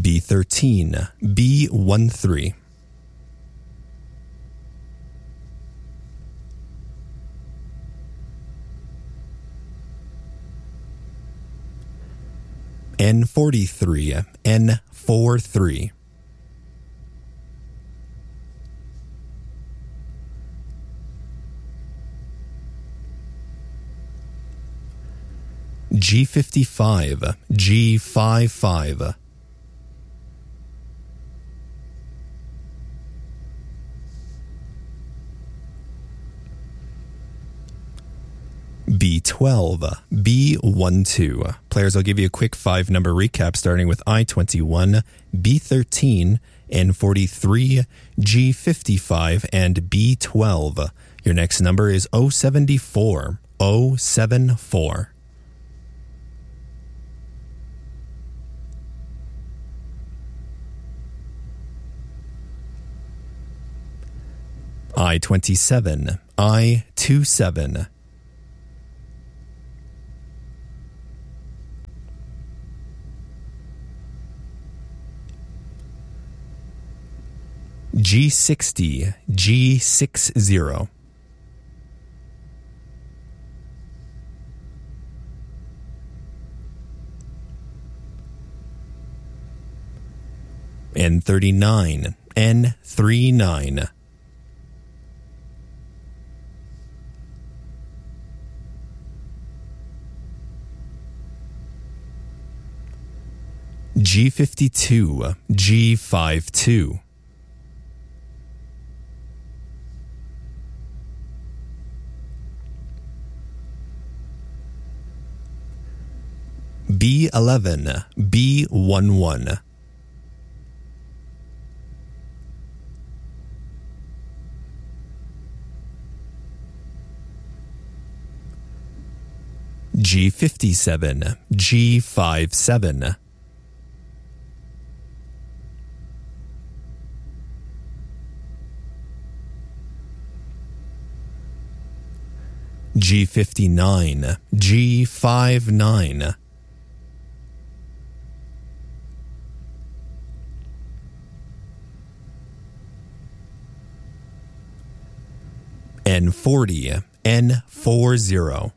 B13, B13. N43, N43. G55, G55. B12, B12. Players, I'll give you a quick 5-number recap starting with I-21, B13, N43, G55, and B12. Your next number is 074, 074. I-27, I-27. G60, G60. N39, N39. G52, G52. B11, B11. G57, G57. G59, G59. N40, N40.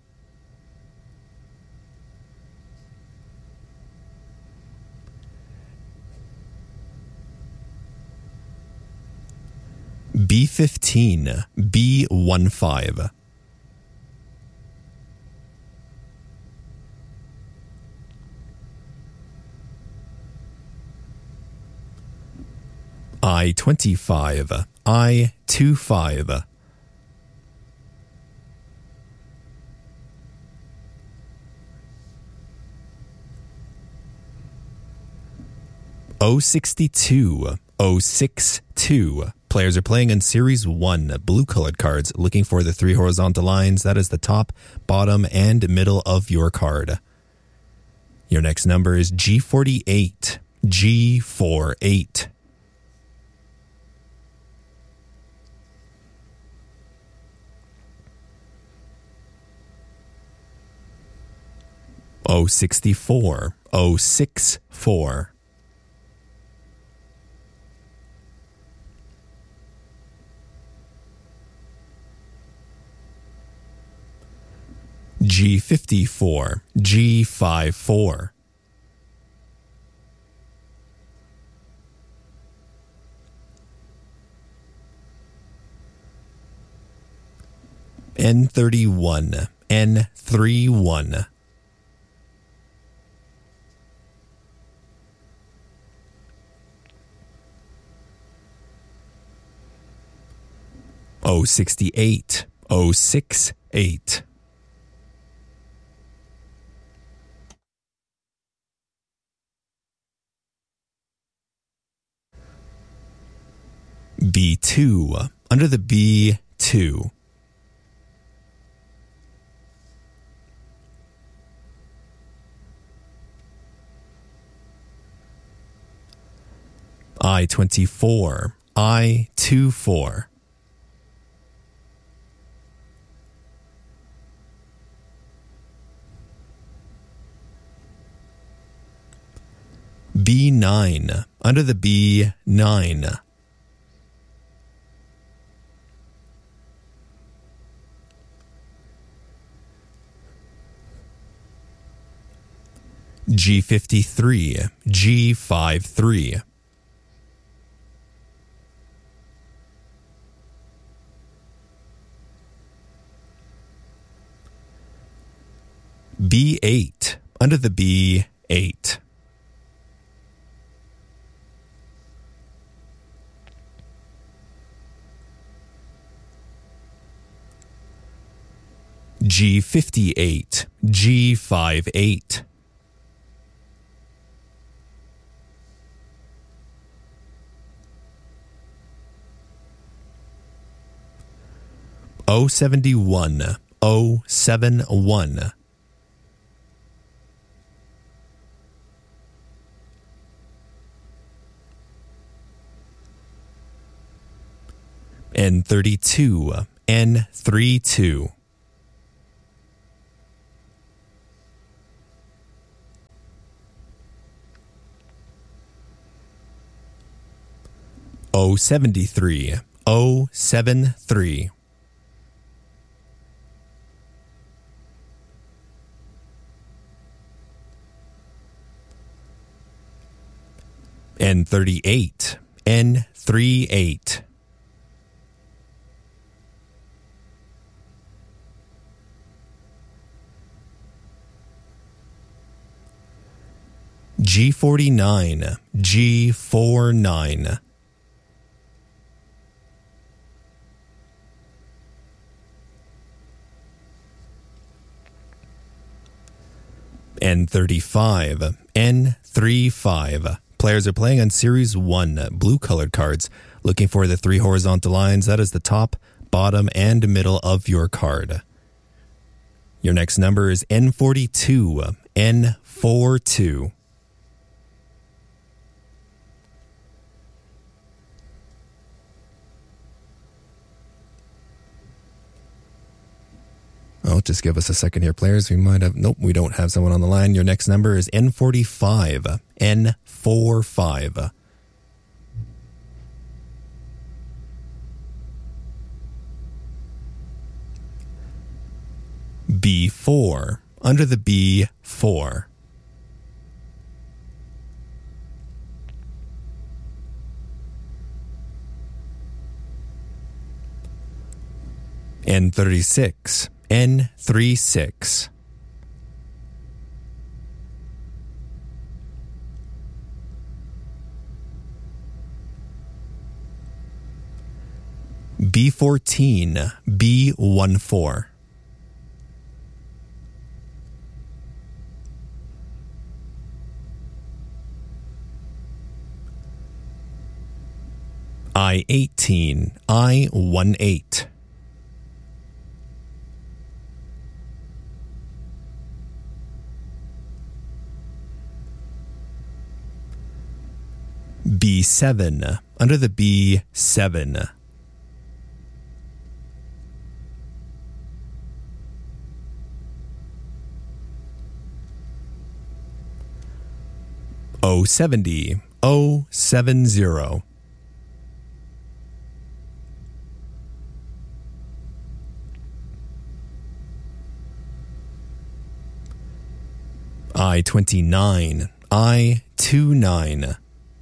B15, B15. I-25, I-25. O62, O62. Players are playing in Series 1, blue-colored cards, looking for the 3 horizontal lines. That is the top, bottom, and middle of your card. Your next number is G48, G48. O64, O64. G54, G54. N31, N31. O68, O68. B2, under the B2. I-24, I-24. B9. Under the B9. G53. G53. B8. Under the B8. G58. G58. O71. O71. N32. N32. O73. O73. N38. N38. G49. G49. N35. N35. Players are playing on Series 1, blue-colored cards, looking for the 3 horizontal lines. That is the top, bottom, and middle of your card. Your next number is N42. N42. Oh, just give us a second here, players. We might have... Nope, we don't have someone on the line. Your next number is N45. N45. B4. Under the B4. N36. N36. B14. B14. I18. I18. B7. Under the B7. O70. O70. I29. I29.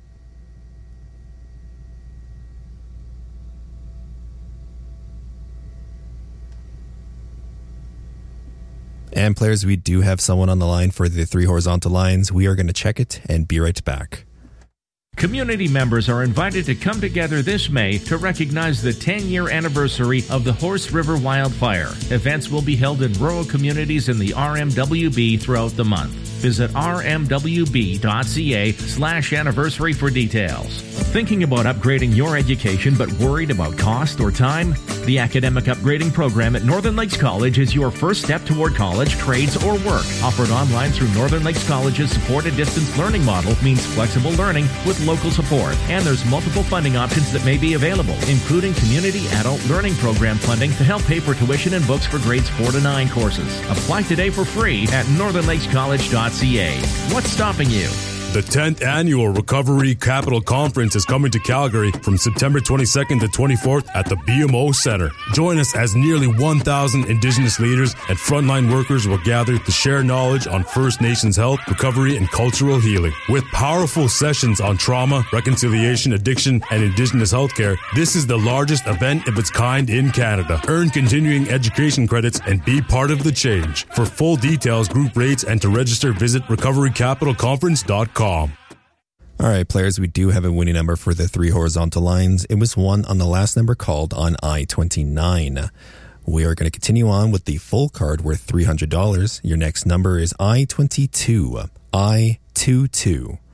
And players, we do have someone on the line for the 3 horizontal lines. We are going to check it and be right back. Community members are invited to come together this May to recognize the 10-year anniversary of the Horse River wildfire. Events will be held in rural communities in the RMWB throughout the month. Visit rmwb.ca/anniversary for details. Thinking about upgrading your education but worried about cost or time? The Academic Upgrading Program at Northern Lakes College is your first step toward college, trades, or work. Offered online through Northern Lakes College's supported distance learning model means flexible learning with local support. And there's multiple funding options that may be available, including Community Adult Learning Program funding to help pay for tuition and books for grades 4 to 9 courses. Apply today for free at northernlakescollege.ca. What's stopping you? The 10th Annual Recovery Capital Conference is coming to Calgary from September 22nd to 24th at the BMO Centre. Join us as nearly 1,000 Indigenous leaders and frontline workers will gather to share knowledge on First Nations health, recovery, and cultural healing. With powerful sessions on trauma, reconciliation, addiction, and Indigenous healthcare, this is the largest event of its kind in Canada. Earn continuing education credits and be part of the change. For full details, group rates, and to register, visit recoverycapitalconference.com. All right, players, we do have a winning number for the 3 horizontal lines. It was won on the last number called on I-29. We are going to continue on with the full card worth $300. Your next number is I-22. I-22.